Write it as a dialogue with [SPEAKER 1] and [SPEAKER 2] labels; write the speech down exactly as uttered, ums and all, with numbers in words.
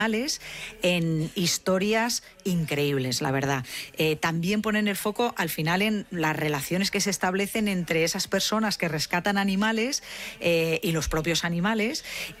[SPEAKER 1] en historias increíbles, la verdad. Eh, también ponen el foco al final en las relaciones que se establecen entre esas personas que rescatan animales eh, y los propios animales,